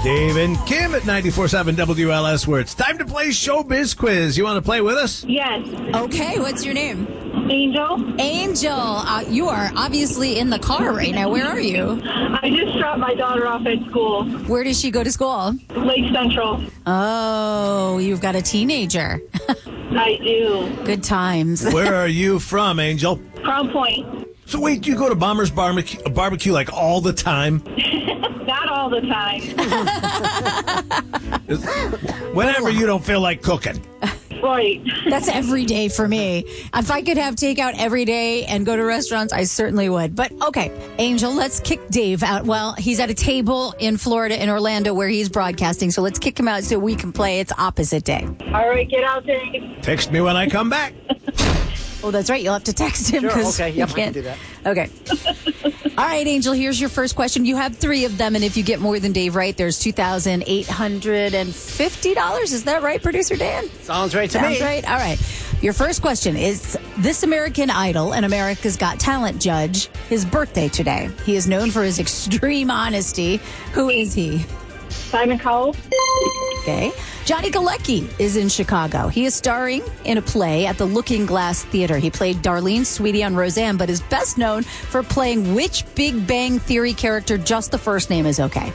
Dave and Kim at 94.7 WLS, where it's time to play Showbiz Quiz. You want to play with us? Yes. Okay, what's your name? Angel. Angel. You are obviously in the car right now. Where are you? I just dropped my daughter off at school. Where does she go to school? Lake Central. Oh, you've got a teenager. I do. Good times. Where are you from, Angel? Crown Point. So wait, do you go to Bomber's barbecue like all the time? Not all the time. Whenever you don't feel like cooking. Right. That's every day for me. If I could have takeout every day and go to restaurants, I certainly would. But okay, Angel, let's kick Dave out. Well, he's at a table in Florida, in Orlando, where he's broadcasting. So let's kick him out so we can play It's Opposite Day. All right, get out there. Text me when I come back. Oh, that's right. You'll have to text him. Sure, okay. You Yep, I can can't do that. Okay. All right, Angel, here's your first question. You have 3 of them, and if you get more than Dave right, there's $2,850. Is that right, Producer Dan? Sounds right to me. Sounds right. All right. Your first question is this American Idol and America's Got Talent judge, his birthday today. He is known for his extreme honesty. Who is he? Simon Cowell. Okay. Johnny Galecki is in Chicago. He is starring in a play at the Looking Glass Theater. He played Darlene Sweetie on Roseanne, but is best known for playing which Big Bang Theory character? Just the first name is okay.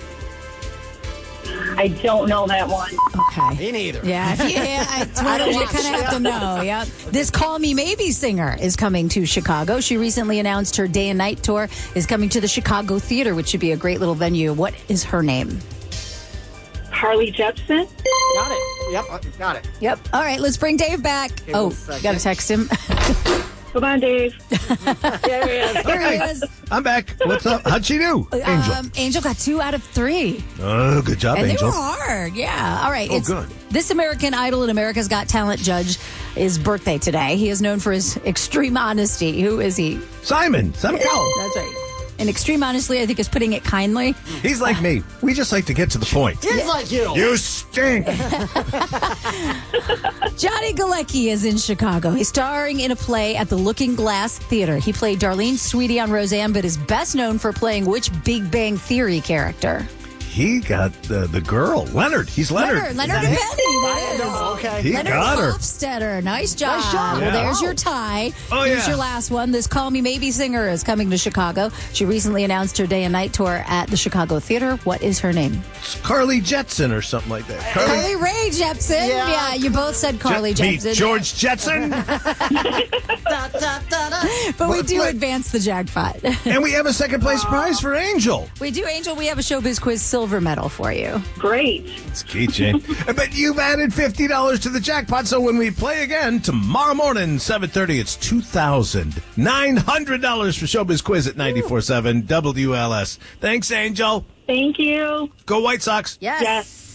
I don't know that one. Okay. Me neither. Yeah, I told you kind of have to know. Yeah. This Call Me Maybe singer is coming to Chicago. She recently announced her day and night tour is coming to the Chicago Theater, which should be a great little venue. What is her name? Harley Jepsen. Got it. Yep, got it. Yep. All right, let's bring Dave back. Okay, oh, 1 second. got to text him. Come on, Dave. There he is. Here he is. I'm back. What's up? How'd she do, Angel? Angel got 2 out of 3. Oh, good job, And Angel. they were hard, yeah. All right. Oh, good. This American Idol and America's Got Talent judge is birthday today. He is known for his extreme honesty. Who is he? Simon Cowell. That's right. And extreme honestly, I think, is putting it kindly. He's like me. We just like to get to the point. He's like you. You stink. Johnny Galecki is in Chicago. He's starring in a play at the Looking Glass Theater. He played Darlene Sweetie on Roseanne, but is best known for playing which Big Bang Theory character? He got the girl, Leonard. He's Leonard. Leonard and Penny, that is. Okay. He Leonard got her. Hofstetter. Nice job. Nice job. Well, Yeah. there's your tie. Oh, Here's yeah. your last one. This Call Me Maybe singer is coming to Chicago. She recently announced her day and night tour at the Chicago Theater. What is her name? It's Carly Jetson or something like that. Carly Rae Jepsen. Yeah. Yeah, you both said Carly Meet Jepsen. George Jetson. But we do advance the jackpot. And we have a second place prize for Angel. We do, Angel. We have a Showbiz Quiz silver medal for you. Great. It's keychain. But you've added $50 to the jackpot, so when we play again tomorrow morning, 7:30, it's $2,900 for Showbiz Quiz at 94.7 WLS. Thanks, Angel. Thank you. Go White Sox. Yes. Yes.